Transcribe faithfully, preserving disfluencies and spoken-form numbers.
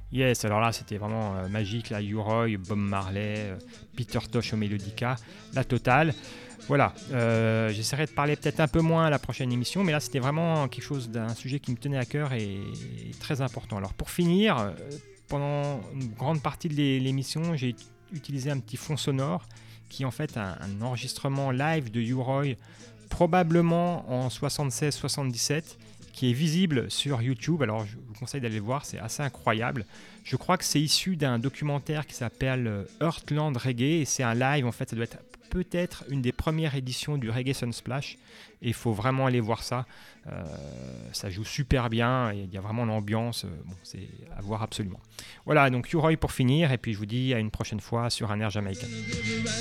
Yes, alors là c'était vraiment euh, magique, là, U-Roy, Bob Marley, euh, Peter Tosh au Melodica, la totale. Voilà, euh, j'essaierai de parler peut-être un peu moins à la prochaine émission, mais là c'était vraiment quelque chose d'un sujet qui me tenait à cœur et, et très important. Alors pour finir, euh, pendant une grande partie de l'é- l'émission, j'ai utilisé un petit fond sonore qui est en fait un, un enregistrement live de U-Roy, probablement en soixante-seize soixante-dix-sept, qui est visible sur YouTube. Alors je vous conseille d'aller le voir, c'est assez incroyable. Je crois que c'est issu d'un documentaire qui s'appelle Heartland Reggae et c'est un live, en fait, ça doit être peut-être une des premières éditions du Reggae Sunsplash et il faut vraiment aller voir ça. Euh, ça joue super bien et il y a vraiment l'ambiance, euh, bon, c'est à voir absolument. Voilà, donc U-Roy pour finir et puis je vous dis à une prochaine fois sur un air jamaïcain.